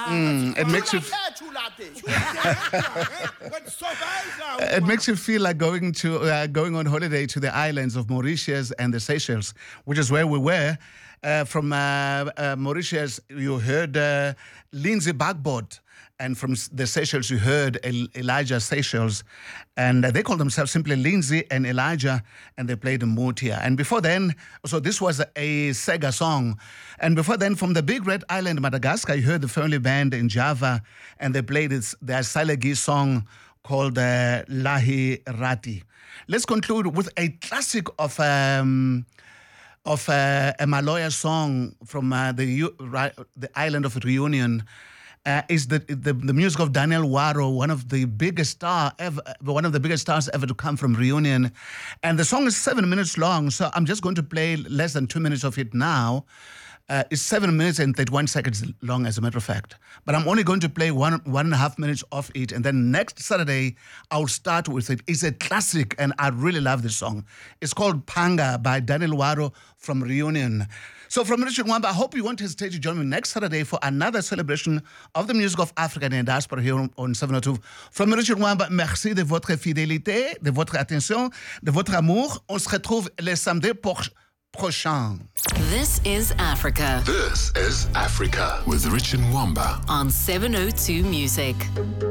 It makes you. It makes you feel like going on holiday to the islands of Mauritius and the Seychelles, which is where we were. From Mauritius, you heard Lindsay Bagbot. And from the Seychelles, you heard Elijah Seychelles. And they called themselves simply Lindsay and Elijah, and they played Mutia. And before then, so this was a Sega song. And before then, from the Big Red Island, Madagascar, you heard the family band in Java, and they played their Salegi song called Lahi Rati. Let's conclude with a classic of a Maloya song from the island of Reunion. Is the music of Daniel Waro, one of the biggest stars ever to come from Reunion. And the song is 7 minutes long, so I'm just going to play less than 2 minutes of it now. It's 7 minutes and 31 seconds long, as a matter of fact. But I'm only going to play 1.5 minutes of it, and then next Saturday, I'll start with it. It's a classic, and I really love this song. It's called Panga by Daniel Waro from Reunion. So from Richard Mwamba, I hope you won't hesitate to join me next Saturday for another celebration of the music of Africa and diaspora here on 702. From Richard Mwamba, merci de votre fidélité, de votre attention, de votre amour. On se retrouve le samedi prochain. This is Africa. This is Africa with Richard Mwamba on 702 Music.